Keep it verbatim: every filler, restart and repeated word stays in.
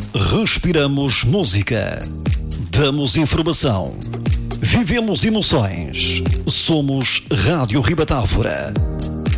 Respiramos música. Damos informação. Vivemos emoções. Somos Rádio Ribatávora.